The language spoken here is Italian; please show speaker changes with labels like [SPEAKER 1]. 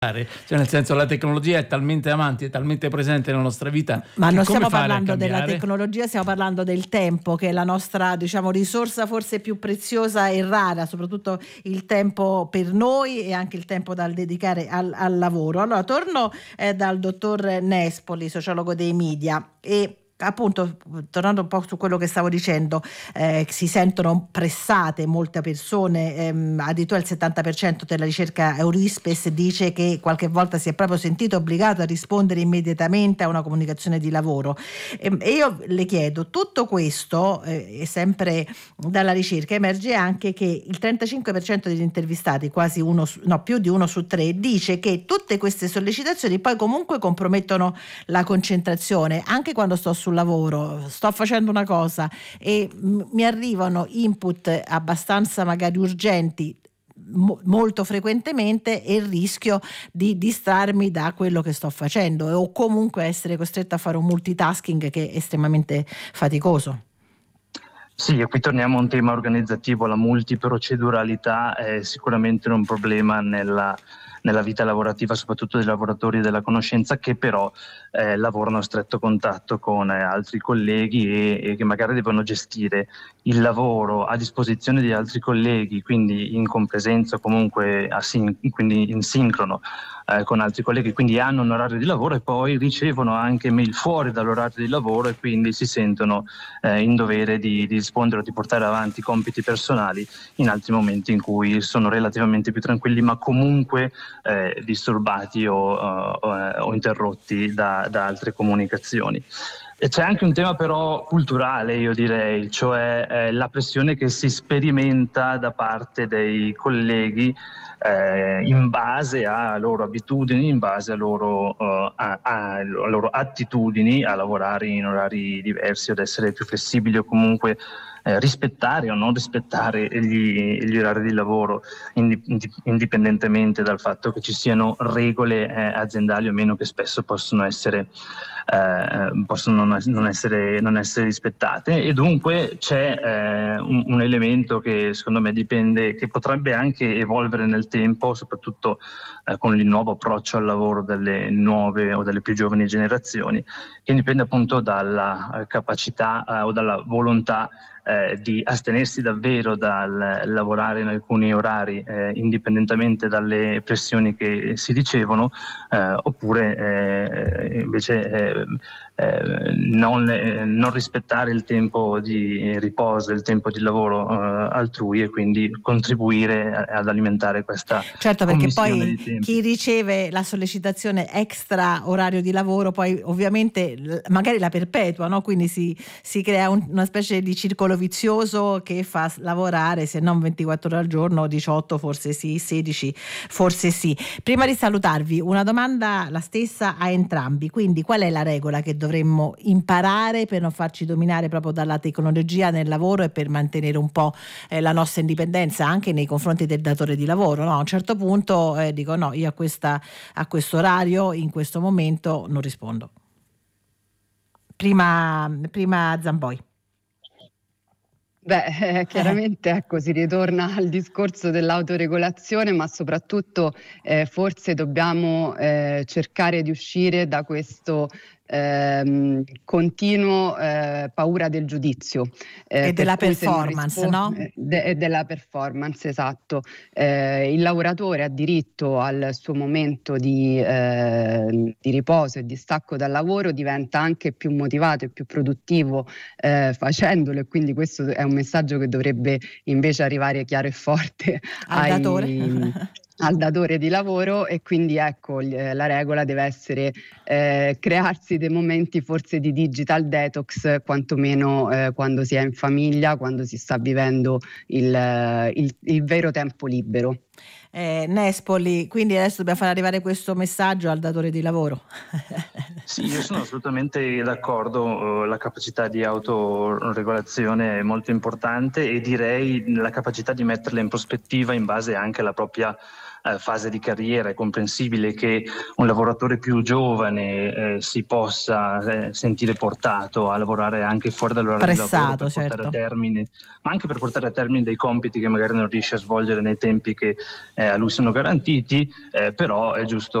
[SPEAKER 1] Cioè, nel senso, la tecnologia è talmente avanti, è talmente presente nella nostra vita.
[SPEAKER 2] Ma non stiamo parlando della tecnologia, stiamo parlando del tempo, che è la nostra, diciamo, risorsa forse più preziosa e rara, soprattutto il tempo per noi e anche il tempo da dedicare al lavoro. Allora, torno dal dottor Nespoli, sociologo dei media, e appunto, tornando un po' su quello che stavo dicendo, si sentono pressate molte persone, addirittura il 70% della ricerca Eurispes dice che qualche volta si è proprio sentito obbligato a rispondere immediatamente a una comunicazione di lavoro. E io le chiedo, tutto questo, sempre dalla ricerca emerge anche che il 35% degli intervistati, più di 1 su 3, dice che tutte queste sollecitazioni poi comunque compromettono la concentrazione, anche quando sto sul lavoro, sto facendo una cosa e mi arrivano input abbastanza magari urgenti molto frequentemente, e il rischio di distrarmi da quello che sto facendo o comunque essere costretta a fare un multitasking che è estremamente faticoso.
[SPEAKER 3] Sì, e qui torniamo a un tema organizzativo. La multiproceduralità è sicuramente un problema nella vita lavorativa, soprattutto dei lavoratori della conoscenza, che però lavorano a stretto contatto con altri colleghi e che magari devono gestire il lavoro a disposizione di altri colleghi, quindi in compresenza o comunque quindi in sincrono con altri colleghi, quindi hanno un orario di lavoro e poi ricevono anche mail fuori dall'orario di lavoro e quindi si sentono in dovere di rispondere o di portare avanti compiti personali in altri momenti in cui sono relativamente più tranquilli, ma comunque disturbati o interrotti da altre comunicazioni. E c'è anche un tema però culturale, io direi, cioè la pressione che si sperimenta da parte dei colleghi in base a loro abitudini, in base a loro attitudini a lavorare in orari diversi, ad essere più flessibili o comunque rispettare o non rispettare gli orari di lavoro, indipendentemente dal fatto che ci siano regole aziendali o meno che spesso possono non essere rispettate. E dunque c'è un elemento che secondo me dipende, che potrebbe anche evolvere nel tempo, soprattutto con il nuovo approccio al lavoro delle nuove o delle più giovani generazioni, che dipende appunto dalla capacità o dalla volontà di astenersi davvero dal lavorare in alcuni orari indipendentemente dalle pressioni che si ricevono, oppure invece non rispettare il tempo di riposo, il tempo di lavoro altrui, e quindi contribuire ad alimentare questa
[SPEAKER 2] certo, perché poi
[SPEAKER 3] di tempi.
[SPEAKER 2] Chi riceve la sollecitazione extra orario di lavoro poi ovviamente magari la perpetua, no? Quindi si crea una specie di circolo vizioso che fa lavorare, se non 24 ore al giorno, 18 forse sì, 16 forse sì. Prima di salutarvi, una domanda la stessa a entrambi: quindi qual è la regola che dovremmo imparare per non farci dominare proprio dalla tecnologia nel lavoro e per mantenere un po' la nostra indipendenza anche nei confronti del datore di lavoro, no? A un certo punto dico no, io a questo orario in questo momento non rispondo. Prima Zamboi.
[SPEAKER 4] Chiaramente ecco, si ritorna al discorso dell'autoregolazione, ma soprattutto forse dobbiamo cercare di uscire da questo continuo paura del giudizio
[SPEAKER 2] e della performance, no?
[SPEAKER 4] E della performance, esatto. Il lavoratore ha diritto al suo momento di riposo e di stacco dal lavoro, diventa anche più motivato e più produttivo facendolo, e quindi questo è un messaggio che dovrebbe invece arrivare chiaro e forte al datore di lavoro. E quindi ecco, la regola deve essere crearsi dei momenti forse di digital detox, quantomeno quando si è in famiglia, quando si sta vivendo il vero tempo libero.
[SPEAKER 2] Nespoli, quindi adesso dobbiamo far arrivare questo messaggio al datore di lavoro.
[SPEAKER 3] Sì, io sono assolutamente d'accordo, la capacità di autoregolazione è molto importante, e direi la capacità di metterla in prospettiva in base anche alla propria fase di carriera è comprensibile che un lavoratore più giovane si possa sentire portato a lavorare anche fuori dall'orario di lavoro per portare a termine, ma anche per portare a termine dei compiti che magari non riesce a svolgere nei tempi che a lui sono garantiti, però è giusto